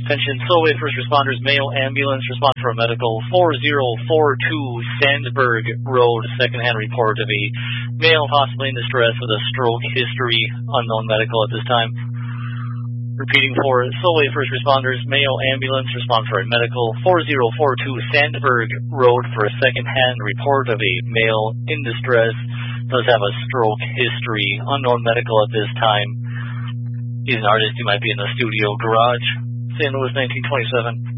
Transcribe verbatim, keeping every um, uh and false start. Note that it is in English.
Attention, Solway First Responders, Mayo Ambulance, respond for a medical. four zero four two Sandberg Road, second-hand report of a male possibly in distress with a stroke history, unknown medical at this time. Repeating for Solway First Responders, Mayo Ambulance, respond for a medical. four zero four two Sandberg Road for a second-hand report of a male in distress, does have a stroke history, unknown medical at this time. He's an artist, he might be in the studio garage. Saint Louis, nineteen twenty-seven.